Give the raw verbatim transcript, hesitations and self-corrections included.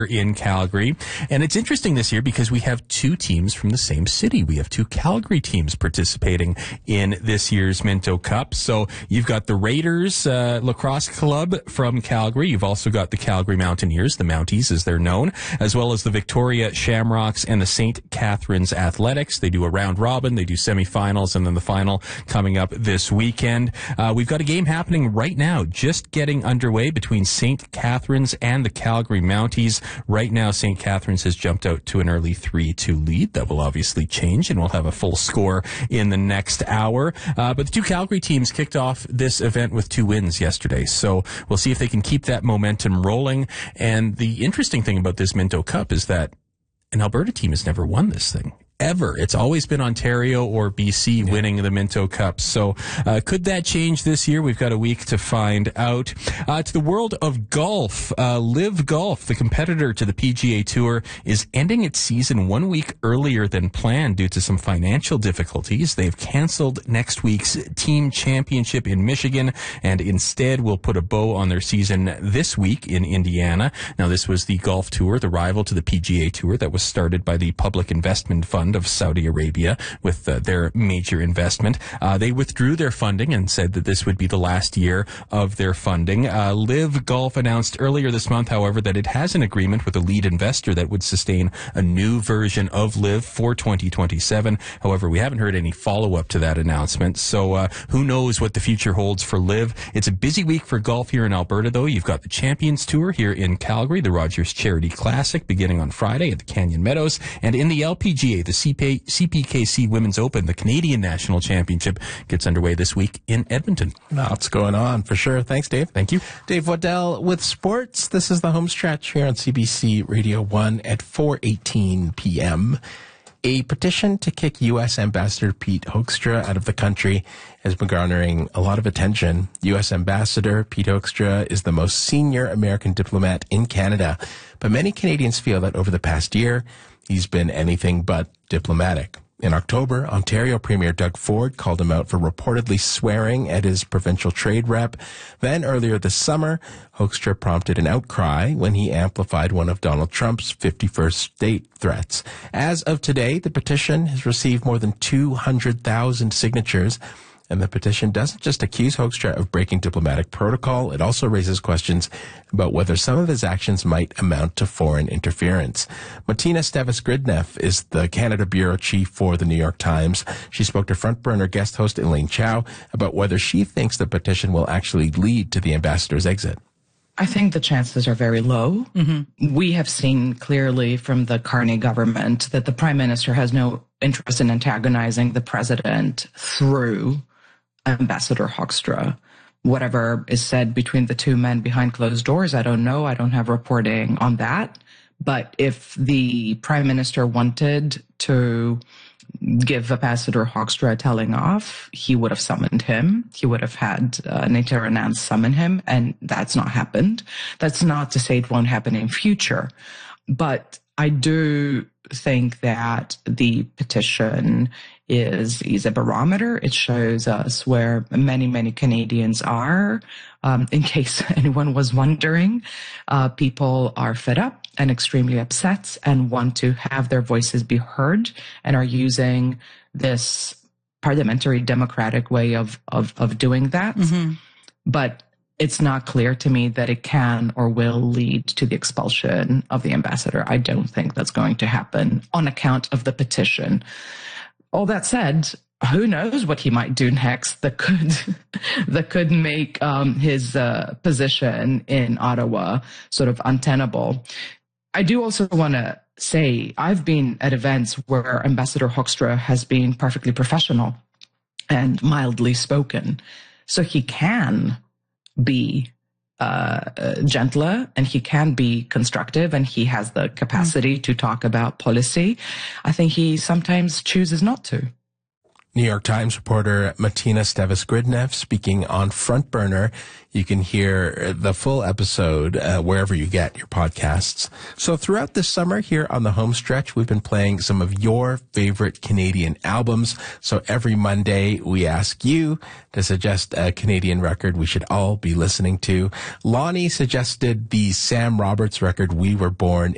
in Calgary. And it's interesting this year because we have two teams from the same city. We have two Calgary teams participating in this year's Minto Cup. So you've got the Raiders uh, Lacrosse Club from Calgary. You've also got the Calgary Mountaineers, the Mounties as they're known, as well as the Victoria Shamrocks and the Saint Catharines Athletics. They do a round robin, they do semifinals, and then the final coming up this weekend. Uh, we've got a game happening right now, just getting underway between Saint Catharines and the Calgary Mounties. Right now, Saint Catharines has jumped out to an early three two lead. That will obviously change, and we'll have a full score in the next hour. Uh, but the two Calgary teams kicked off this event with two wins yesterday, so we'll see if they can keep that momentum rolling. And the interesting thing about this Minto Cup is that an Alberta team has never won this thing. Ever. It's always been Ontario or B C yeah. winning the Minto Cup. So uh, could that change this year? We've got a week to find out. Uh, to the world of golf, uh, Live Golf, the competitor to the P G A Tour, is ending its season one week earlier than planned due to some financial difficulties. They've canceled next week's team championship in Michigan and instead will put a bow on their season this week in Indiana. Now, this was the golf tour, the rival to the P G A Tour that was started by the Public Investment Fund of Saudi Arabia with uh, their major investment. Uh, they withdrew their funding and said that this would be the last year of their funding. Uh, Live Golf announced earlier this month, however, that it has an agreement with a lead investor that would sustain a new version of Live for twenty twenty-seven. However, we haven't heard any follow-up to that announcement, so uh, who knows what the future holds for Live. It's a busy week for golf here in Alberta, though. You've got the Champions Tour here in Calgary, the Rogers Charity Classic beginning on Friday at the Canyon Meadows, and in the L P G A, the C P K C Women's Open, the Canadian National Championship, gets underway this week in Edmonton. Lots going on, for sure. Thanks, Dave. Thank you. Dave Waddell with sports. This is the home stretch here on C B C Radio one at four eighteen p.m. A petition to kick U S Ambassador Pete Hoekstra out of the country has been garnering a lot of attention. U S Ambassador Pete Hoekstra is the most senior American diplomat in Canada, but many Canadians feel that over the past year, he's been anything but diplomatic. In October, Ontario Premier Doug Ford called him out for reportedly swearing at his provincial trade rep. Then earlier this summer, Hoekstra prompted an outcry when he amplified one of Donald Trump's fifty-first date threats. As of today, the petition has received more than two hundred thousand signatures. And the petition doesn't just accuse Hoekstra of breaking diplomatic protocol, it also raises questions about whether some of his actions might amount to foreign interference. Martina Stevis-Gridneff is the Canada Bureau Chief for the New York Times. She spoke to front burner guest host Elaine Chow about whether she thinks the petition will actually lead to the ambassador's exit. I think the chances are very low. Mm-hmm. We have seen clearly from the Carney government that the Prime Minister has no interest in antagonizing the President through Ambassador Hoekstra. Whatever is said between the two men behind closed doors, I don't know. I don't have reporting on that. But if the Prime Minister wanted to give Ambassador Hoekstra a telling off, he would have summoned him. He would have had uh, Nate Renan summon him, and that's not happened. That's not to say it won't happen in future. But I do think that the petition is, is a barometer. It shows us where many, many Canadians are. Um, in case anyone was wondering, uh, people are fed up and extremely upset and want to have their voices be heard and are using this parliamentary democratic way of, of, of doing that. Mm-hmm. But it's not clear to me that it can or will lead to the expulsion of the ambassador. I don't think that's going to happen on account of the petition. All that said, who knows what he might do next that could that could make um, his uh, position in Ottawa sort of untenable. I do also want to say I've been at events where Ambassador Hoekstra has been perfectly professional and mildly spoken. So he can be uh, gentler and he can be constructive and he has the capacity mm. to talk about policy. I think he sometimes chooses not to. New York Times reporter Martina Stevis-Gridneff speaking on Front Burner. You can hear the full episode uh, wherever you get your podcasts. So throughout this summer here on the home stretch, we've been playing some of your favorite Canadian albums. So every Monday, we ask you to suggest a Canadian record we should all be listening to. Lonnie suggested the Sam Roberts record, We Were Born